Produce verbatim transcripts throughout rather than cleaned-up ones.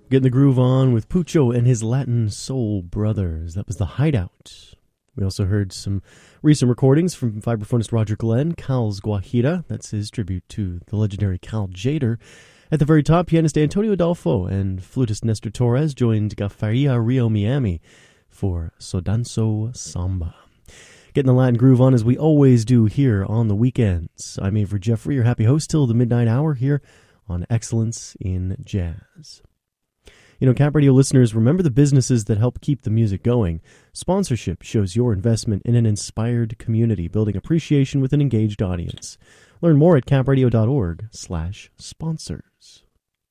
Getting the groove on with Pucho and his Latin Soul Brothers. That was The Hideout. We also heard some recent recordings from vibraphonist Roger Glenn, Cal's Guajira. That's his tribute to the legendary Cal Tjader. At the very top, pianist Antonio Adolfo and flutist Nestor Torres joined Gafaria Rio Miami for Sodanso Samba. Getting the Latin groove on as we always do here on the weekends. I'm Avery Jeffrey, your happy host till the midnight hour here on Excellence in Jazz. You know, Cap Radio listeners, remember the businesses that help keep the music going. Sponsorship shows your investment in an inspired community, building appreciation with an engaged audience. Learn more at capradio.org slash sponsors.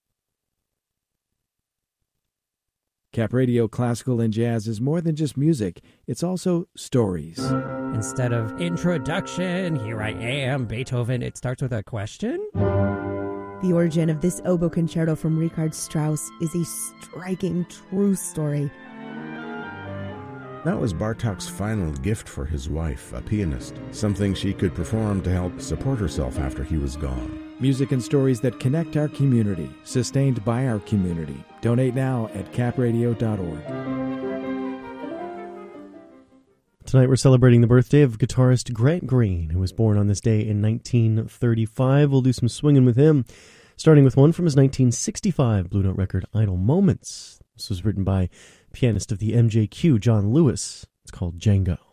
Cap Radio Classical and Jazz is more than just music. It's also stories. Instead of introduction, here I am, Beethoven, it starts with a question? The origin of this oboe concerto from Richard Strauss is a striking true story. That was Bartók's final gift for his wife, a pianist, something she could perform to help support herself after he was gone. Music and stories that connect our community, sustained by our community. Donate now at capradio dot org. Tonight we're celebrating the birthday of guitarist Grant Green, who was born on this day in nineteen thirty-five. We'll do some swinging with him, starting with one from his nineteen sixty-five Blue Note record, Idle Moments. This was written by pianist of the M J Q, John Lewis. It's called Django.